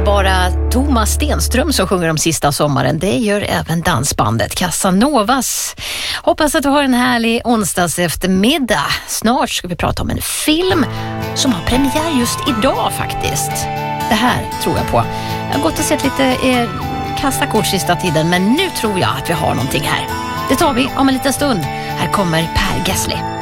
inte bara Thomas Stenström som sjunger om sista sommaren, det gör även dansbandet Casanovas. Hoppas att du har en härlig onsdags eftermiddag. Snart ska vi prata om en film som har premiär just idag faktiskt. Det här tror jag på. Jag har gått och sett lite kassakort sista tiden, men nu tror jag att vi har någonting här. Det tar vi om en liten stund. Här kommer Per Gessle.